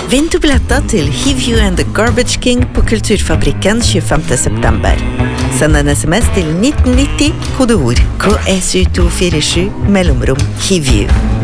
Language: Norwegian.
Vinn du billetter til Heave You and the Garbage King på Kulturfabrikken 25. september. Send en sms til 1990, kodeord KSU247, mellomrom Heave You.